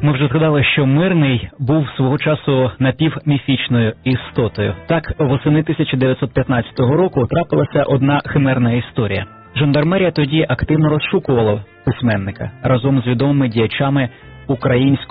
Ми вже згадали, що Мирний був свого часу напівміфічною істотою. Так, восени 1915 року трапилася одна химерна історія. Жандармерія тоді активно розшукувала письменника разом з відомими діячами українського